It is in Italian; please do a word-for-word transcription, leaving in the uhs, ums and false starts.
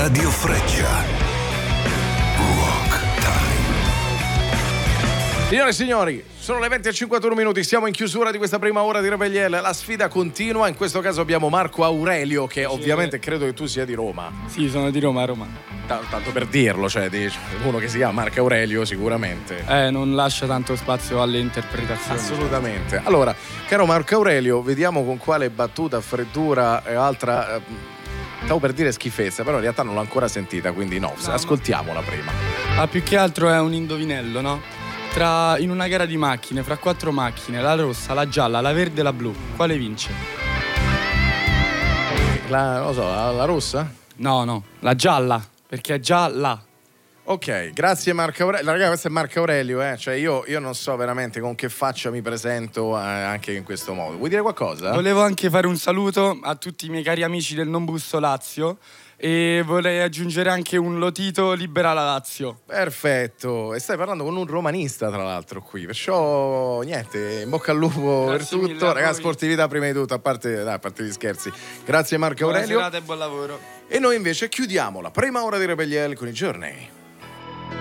Radio Freccia. Rock Time. Signore e signori, sono le venti e cinquantuno minuti, siamo in chiusura di questa prima ora di Rebelliel. La sfida continua, in questo caso abbiamo Marco Aurelio, che ovviamente credo che tu sia di Roma. Sì, sono di Roma, Roma. T- tanto per dirlo, cioè di- uno che si chiama Marco Aurelio sicuramente. Eh, non lascia tanto spazio alle interpretazioni. Assolutamente. Allora, caro Marco Aurelio, vediamo con quale battuta, freddura e altra... Eh, stavo per dire schifezza, però in realtà non l'ho ancora sentita, quindi no, No, ascoltiamola prima. Ah, più che altro è un indovinello, no? Tra, in una gara di macchine, fra quattro macchine, la rossa, la gialla, la verde e la blu, quale vince? La, non lo so, la, la rossa? No, no, la gialla, perché è già là. Ok, grazie Marco Aurelio. Ragazzi, questo è Marco Aurelio, eh? Cioè io, io non so veramente con che faccia mi presento eh, anche in questo modo. Vuoi dire qualcosa? Volevo anche fare un saluto a tutti i miei cari amici del Non Busto Lazio e vorrei aggiungere anche un Lotito libera la Lazio. Perfetto, e stai parlando con un romanista tra l'altro qui, perciò niente, in bocca al lupo Grazie per tutto. mille a Ragazzi, voi. sportività prima di tutto, a parte, dai, a parte gli scherzi. Grazie Marco Buona Aurelio. serata e buon lavoro. E noi invece chiudiamo la prima ora di Rebelliel con i Journey.